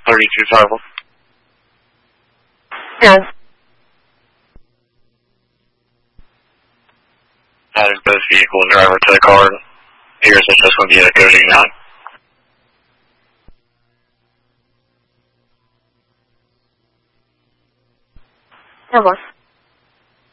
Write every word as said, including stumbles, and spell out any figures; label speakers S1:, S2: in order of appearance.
S1: thirty-two total.
S2: Yes.
S1: Added both vehicle and driver to the car. Here's it's just going to be a code eighty-nine.
S2: Yeah, boss.